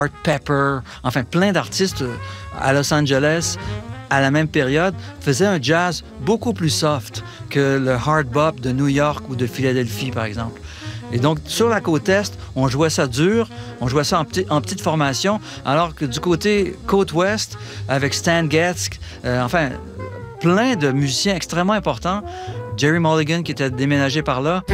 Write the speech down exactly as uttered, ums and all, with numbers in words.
Art Pepper, enfin plein d'artistes à Los Angeles à la même période faisaient un jazz beaucoup plus soft que le hard bop de New York ou de Philadelphie, par exemple. Et donc, sur la côte Est, on jouait ça dur, on jouait ça en, petit, en petite formation, alors que du côté côte Ouest, avec Stan Getz, euh, enfin, plein de musiciens extrêmement importants, Jerry Mulligan qui était déménagé par là.